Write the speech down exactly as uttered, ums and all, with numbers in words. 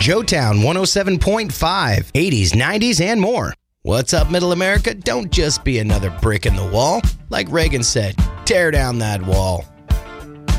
Joetown one oh seven point five, eighties, nineties, and more. What's up, Middle America? Don't just be another brick in the wall. Like Reagan said, tear down that wall.